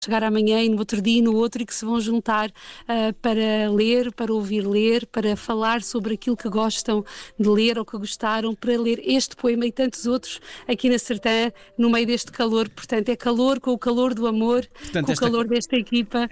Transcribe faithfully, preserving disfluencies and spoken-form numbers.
chegar amanhã e no outro dia e no outro, e que se vão juntar uh, para ler, para ouvir ler, para falar sobre aquilo que gostam de ler ou que gostaram, para ler este poema e tantos outros aqui na Sertã, no meio deste calor. Portanto, é calor com o calor do amor, Portanto, com o esta... calor desta equipa.